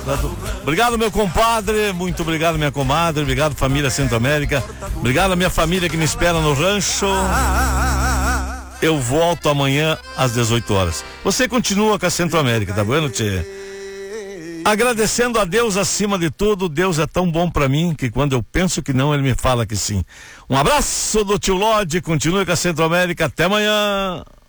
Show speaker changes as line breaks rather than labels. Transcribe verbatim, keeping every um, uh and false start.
Tá tudo... Obrigado, meu compadre, muito obrigado, minha comadre, obrigado, família Centro-América, obrigado a minha família que me espera no rancho. Eu volto amanhã às dezoito horas. Você continua com a Centro-América, tá bueno, tchê? Agradecendo a Deus acima de tudo. Deus é tão bom pra mim que quando eu penso que não, Ele me fala que sim. Um abraço do tio Lodge, continue com a Centro-América, até amanhã.